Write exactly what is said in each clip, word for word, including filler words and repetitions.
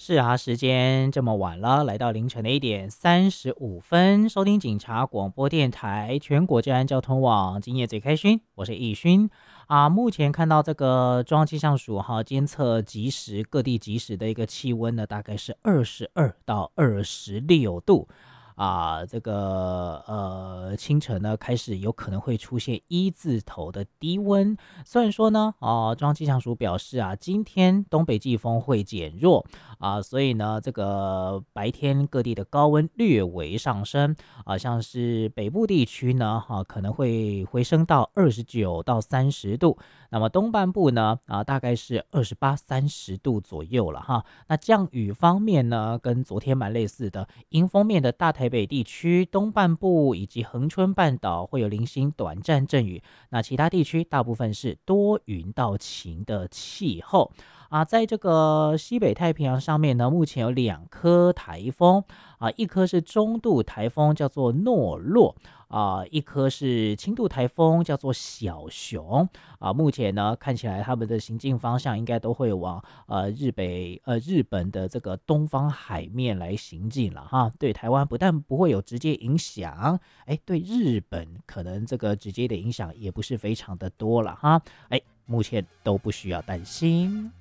是啊，时间这么晚了，来到凌晨的一点三十五分，收听警察广播电台全国治安交通网，今夜最开心，我是易勋啊。目前看到这个中央气象署哈监测即时各地即时的一个气温呢，大概是二十二到二十六度。啊，这个呃，清晨呢开始有可能会出现一字头的低温。虽然说呢，哦、中央气象署表示啊，今天东北季风会减弱啊，所以呢，这个白天各地的高温略微上升啊，像是北部地区呢，啊可能会回升到二十九到三十度，那么东半部呢，啊大概是二十八、三十度左右了哈。那降雨方面呢，跟昨天蛮类似的，迎风面的大台北地区东半部以及恒春半岛会有零星短暂阵雨，那其他地区大部分是多云到晴的气候啊。在这个西北太平洋上面呢，目前有两颗台风啊，一颗是中度台风，叫做诺洛。啊，一颗是轻度台风，叫做小熊啊。目前呢，看起来他们的行进方向应该都会往呃日北呃日本的这个东方海面来行进了哈。对台湾不但不会有直接影响，哎，对日本可能这个直接的影响也不是非常的多了哈。哎，目前都不需要担心。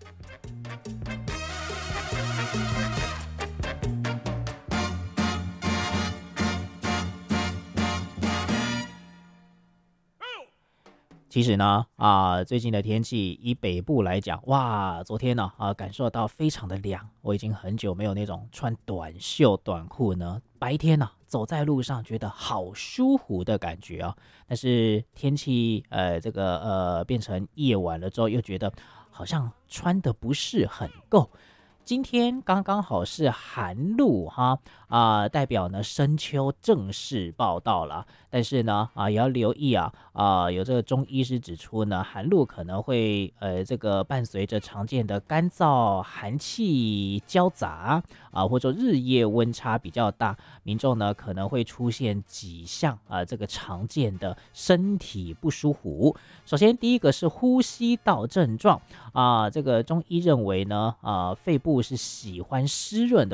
其实呢，啊，最近的天气以北部来讲，哇，昨天呢，啊，感受到非常的凉，我已经很久没有那种穿短袖短裤呢，白天呢、走在路上觉得好舒服的感觉啊。但是天气呃这个呃变成夜晚了之后，又觉得好像穿的不是很够。今天刚刚好是寒露哈啊、代表呢深秋正式报道了。但是呢啊也要留意啊啊、有这个中医师指出呢，寒露可能会呃这个伴随着常见的干燥、寒气交杂啊，或者说日夜温差比较大，民众呢可能会出现几项啊这个常见的身体不舒服。首先第一个是呼吸道症状啊，这个中医认为呢啊肺部是喜欢湿润的。